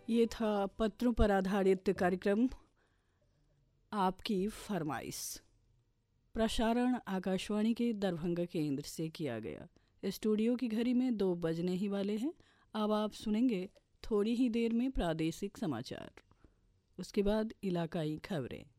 ये था पत्रों पर आधारित कार्यक्रम आपकी फरमाइश। प्रसारण आकाशवाणी के दरभंगा केंद्र से किया गया। स्टूडियो की घड़ी में 2 बजने ही वाले हैं। अब आप सुनेंगे थोड़ी ही देर में प्रादेशिक समाचार, उसके बाद इलाकाई खबरें।